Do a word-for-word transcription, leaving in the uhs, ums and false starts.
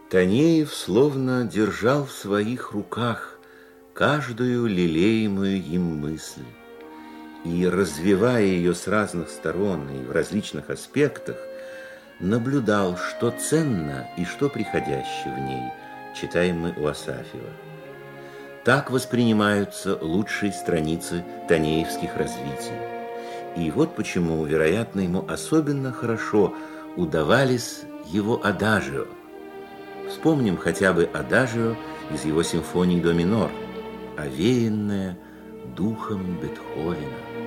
Танеев словно держал в своих руках каждую лелеемую им мысль и, развивая ее с разных сторон и в различных аспектах, наблюдал, что ценно и что приходяще в ней, читаем мы у Асафьева. Так воспринимаются лучшие страницы танеевских развитий. И вот почему, вероятно, ему особенно хорошо удавались его адажио. Вспомним хотя бы адажио из его симфонии до минор, овеянное духом Бетховена.